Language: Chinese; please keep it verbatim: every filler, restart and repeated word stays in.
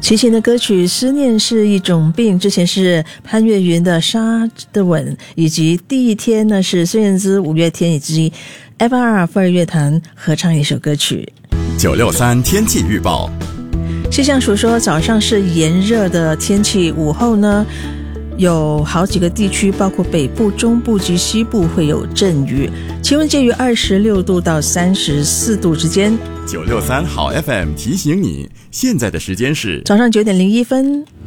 齐秦的歌曲《思念是一种病》，之前是潘越云的《沙的吻》，以及第一天呢是孙燕姿、五月天以及 F R 富尔乐坛合唱一首歌曲。 九六三天气预报， 气象署说早上是炎热的天气，午后呢有好几个地区包括北部、中部及西部会有阵雨，气温介于二十六度到三十四度之间。 九六三好 F M 提醒你，现在的时间是早上九点零一分。